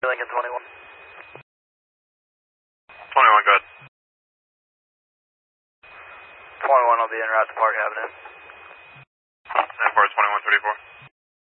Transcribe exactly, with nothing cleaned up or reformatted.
Lincoln twenty-one. twenty-one, go ahead. twenty-one will be en route to Park Avenue. ten four, twenty-one thirty-four.